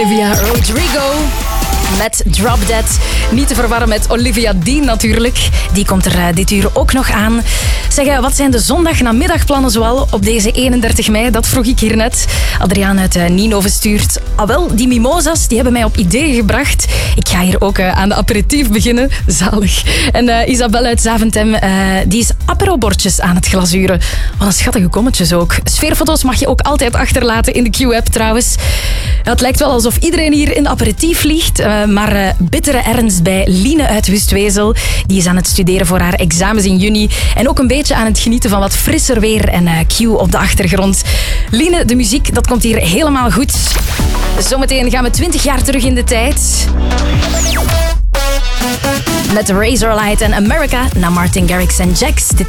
Olivia Rodrigo met Drop Dead. Niet te verwarren met Olivia Dean natuurlijk. Die komt er dit uur ook nog aan. Zeg, wat zijn de zondagnamiddagplannen zoal op deze 31 mei? Dat vroeg ik hier net. Adriaan uit Ninove stuurt. Wel, die mimosas die hebben mij op ideeën gebracht. Ik ga hier ook aan de aperitief beginnen. Zalig. En Isabel uit Zaventem, die is aperobordjes aan het glazuren. Wat een schattige kommetjes ook. Sfeerfoto's mag je ook altijd achterlaten in de Q-app trouwens. Het lijkt wel alsof iedereen hier in de aperitief ligt. Maar bittere ernst bij Line uit Wustwezel. Die is aan het studeren voor haar examens in juni. En ook een beetje aan het genieten van wat frisser weer en Q op de achtergrond. Line, de muziek, dat komt hier helemaal goed. Zometeen gaan we 20 jaar terug in de tijd. Met Razorlight en America naar Martin Garrix en Jax. Dit